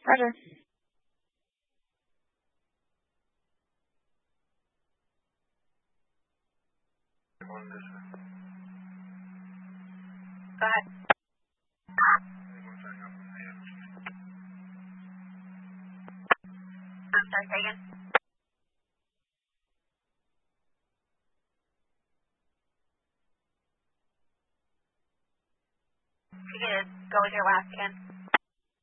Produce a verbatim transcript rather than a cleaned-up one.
Roger. Go ahead. I'm sorry, say again. You can go with your last again.